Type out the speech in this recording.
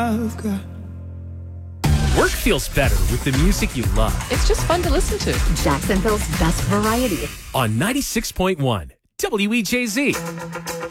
I've got. Work feels better with the music you love. It's just fun to listen to. Jacksonville's best variety. On 96.1 WEJZ.